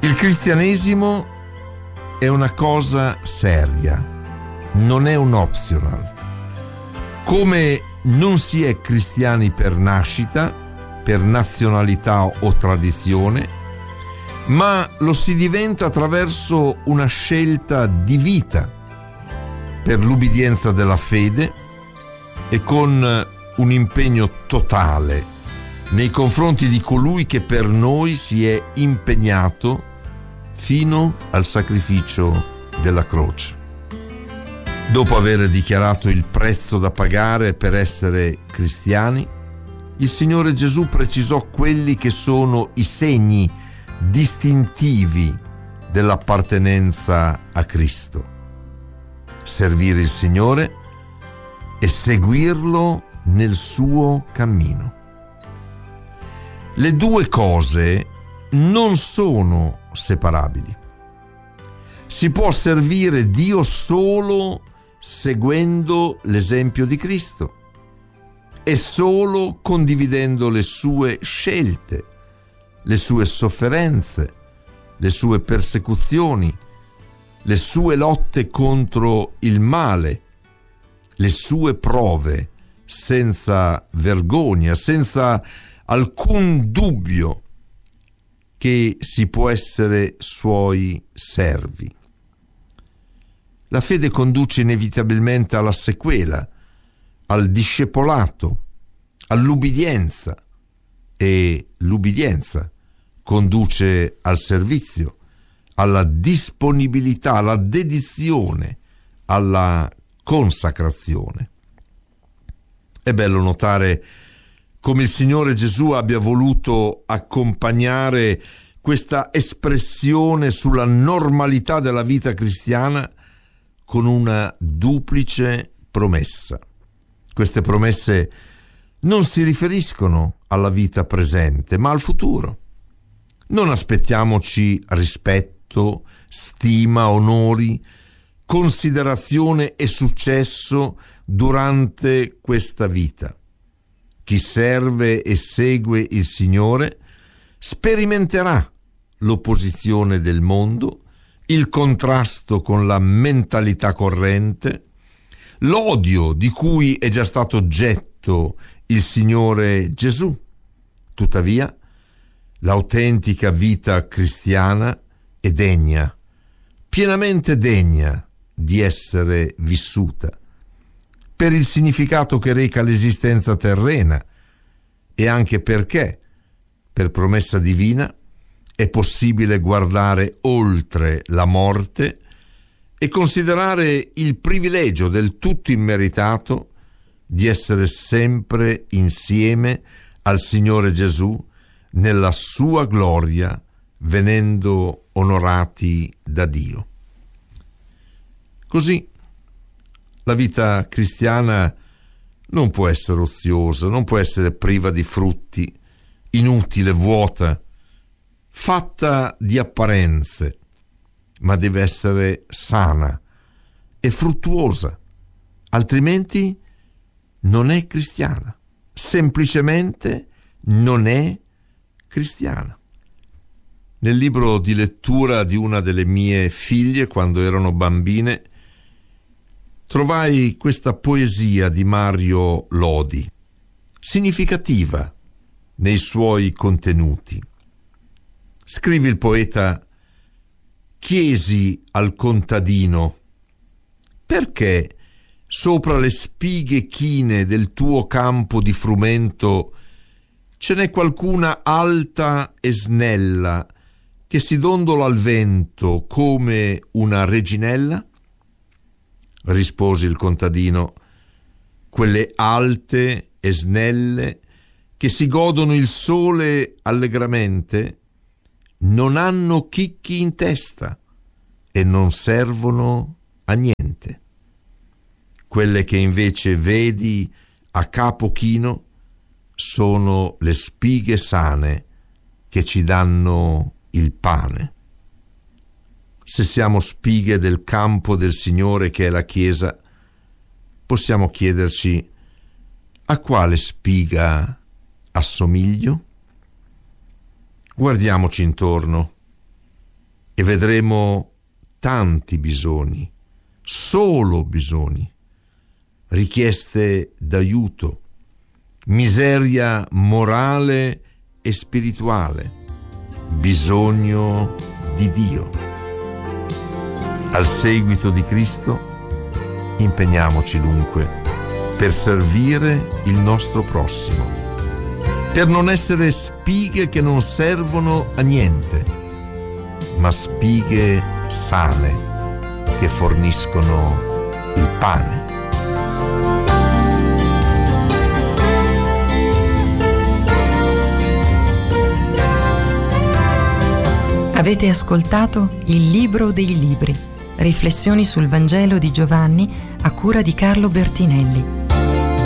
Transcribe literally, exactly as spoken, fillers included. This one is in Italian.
Il cristianesimo è una cosa seria, non è un optional. Come non si è cristiani per nascita, per nazionalità o tradizione, ma lo si diventa attraverso una scelta di vita, per l'ubbidienza della fede e con un impegno totale nei confronti di colui che per noi si è impegnato fino al sacrificio della croce. Dopo aver dichiarato il prezzo da pagare per essere cristiani, il Signore Gesù precisò quelli che sono i segni distintivi dell'appartenenza a Cristo: servire il Signore e seguirlo nel suo cammino. Le due cose non sono separabili. Si può servire Dio solo seguendo l'esempio di Cristo e solo condividendo le sue scelte, le sue sofferenze, le sue persecuzioni, le sue lotte contro il male, le sue prove, senza vergogna, senza alcun dubbio che si può essere suoi servi. La fede conduce inevitabilmente alla sequela, al discepolato, all'ubbidienza, e l'ubbidienza conduce al servizio, alla disponibilità, alla dedizione, alla consacrazione. È bello notare come il Signore Gesù abbia voluto accompagnare questa espressione sulla normalità della vita cristiana con una duplice promessa. Queste promesse non si riferiscono alla vita presente, ma al futuro. Non aspettiamoci rispetto, stima, onori, considerazione e successo durante questa vita. Chi serve e segue il Signore sperimenterà l'opposizione del mondo, il contrasto con la mentalità corrente, l'odio di cui è già stato oggetto il Signore Gesù. Tuttavia, l'autentica vita cristiana è degna, pienamente degna di essere vissuta, per il significato che reca l'esistenza terrena e anche perché, per promessa divina, è possibile guardare oltre la morte e considerare il privilegio del tutto immeritato di essere sempre insieme al Signore Gesù nella sua gloria, venendo onorati da Dio. Così la vita cristiana non può essere oziosa, non può essere priva di frutti, inutile, vuota, fatta di apparenze, ma deve essere sana e fruttuosa, altrimenti non è cristiana, semplicemente non è cristiana. Nel libro di lettura di una delle mie figlie, quando erano bambine, trovai questa poesia di Mario Lodi, significativa nei suoi contenuti. Scrive il poeta: chiesi al contadino: perché sopra le spighe chine del tuo campo di frumento ce n'è qualcuna alta e snella che si dondola al vento come una reginella? Rispose il contadino: quelle alte e snelle che si godono il sole allegramente non hanno chicchi in testa e non servono a niente. Quelle che invece vedi a capo chino sono le spighe sane che ci danno il pane. Se siamo spighe del campo del Signore che è la Chiesa, possiamo chiederci: a quale spiga assomiglio? Guardiamoci intorno. e vedremo tanti bisogni, solo bisogni, richieste d'aiuto, miseria morale e spirituale, bisogno di Dio. Al seguito di Cristo, impegniamoci dunque per servire il nostro prossimo, per non essere spighe che non servono a niente, ma spighe sane che forniscono il pane. Avete ascoltato Il Libro dei Libri, riflessioni sul Vangelo di Giovanni a cura di Carlo Bertinelli.